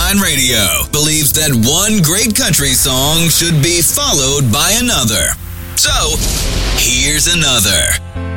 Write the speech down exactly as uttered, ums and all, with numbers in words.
nine Radio believes that one great country song should be followed by another. So, here's another.